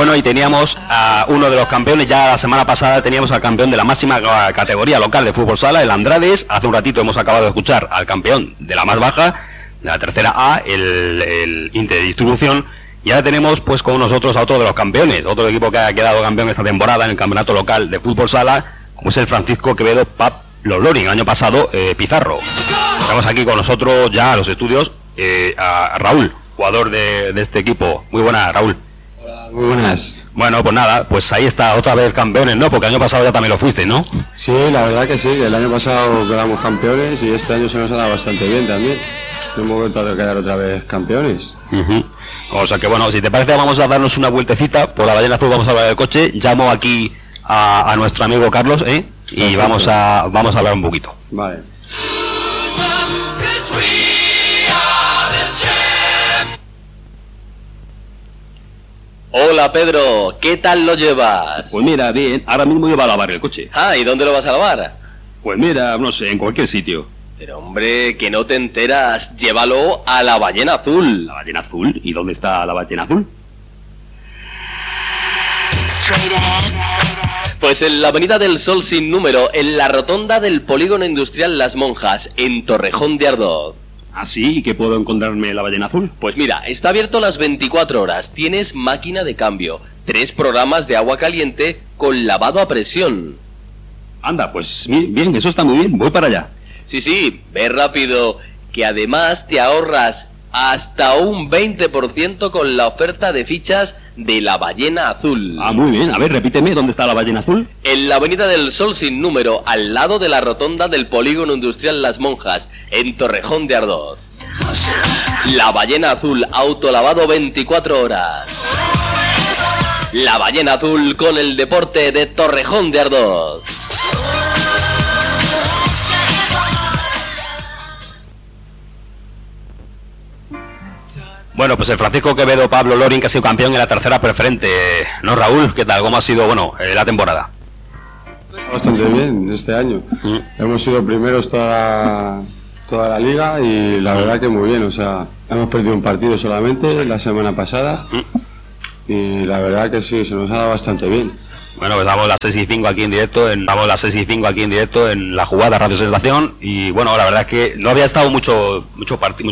Bueno, y teníamos a uno de los campeones, ya la semana pasada teníamos al campeón de la máxima categoría local de fútbol sala, el Andrades. Hace un ratito hemos acabado de escuchar al campeón de la más baja, de la tercera A, el Interdistribución. Y ahora tenemos pues con nosotros a otro de los campeones, otro equipo que ha quedado campeón esta temporada en el campeonato local de fútbol sala, como es el Francisco Quevedo Pablo Loring, el año pasado Pizarro. Estamos aquí con nosotros ya a los estudios a Raúl, jugador de este equipo. Muy buenas, Raúl. Hola, muy buenas. Bueno, pues nada, pues ahí está, otra vez campeones, ¿no? Porque el año pasado ya también lo fuiste, ¿no? Sí, la verdad que sí, el año pasado quedamos campeones y este año se nos ha dado bastante bien también. Hemos vuelto a quedar otra vez campeones. O sea que bueno, si te parece vamos a darnos una vueltecita por la Ballena Azul, vamos a hablar del coche. Llamo aquí a nuestro amigo Carlos, y perfecto. vamos a hablar un poquito. Vale. Hola Pedro, ¿qué tal lo llevas? Pues mira, bien, ahora mismo iba a lavar el coche. Ah, ¿y dónde lo vas a lavar? Pues mira, no sé, en cualquier sitio. Pero hombre, que no te enteras, llévalo a la Ballena Azul. ¿La Ballena Azul? ¿Y dónde está la Ballena Azul? Pues en la Avenida del Sol sin número, en la rotonda del Polígono Industrial Las Monjas, en Torrejón de Ardoz. ¿Ah, sí? ¿Y qué puedo encontrarme en la Ballena Azul? Pues mira, está abierto las 24 horas, tienes máquina de cambio, 3 programas de agua caliente con lavado a presión. Anda, pues bien, eso está muy bien, voy para allá. Sí, ve rápido, que además te ahorras hasta un 20% con la oferta de fichas de la Ballena Azul. Ah, muy bien, a ver, repíteme, ¿dónde está la Ballena Azul? En la Avenida del Sol sin número, al lado de la rotonda del Polígono Industrial Las Monjas, en Torrejón de Ardoz. La Ballena Azul, autolavado 24 horas. La Ballena Azul con el deporte de Torrejón de Ardoz. Bueno, pues el Francisco Quevedo Pablo Loring, que ha sido campeón en la tercera preferente, ¿no, Raúl? ¿Qué tal? ¿Cómo ha sido, la temporada? Bastante bien este año. Hemos sido primeros toda la liga y la verdad que muy bien. O sea, hemos perdido un partido solamente la semana pasada y la verdad que sí, se nos ha dado bastante bien. Bueno, pues damos las 6:05 aquí en directo, en la jugada Radio Sensación, y bueno, la verdad es que no había estado mucho